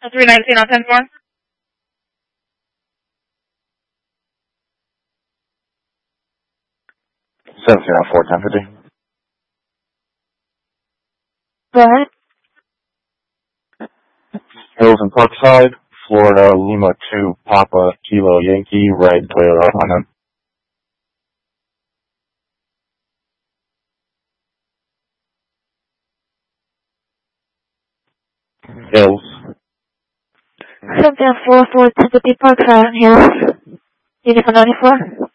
319 on 10-4. on 41050. Go ahead. Hills and Parkside, Florida, Lima 2, Papa, Kilo, Yankee, red Toyota Honda. Hills. 7-4 for Timothy Parkside, Hills. Uniform 94.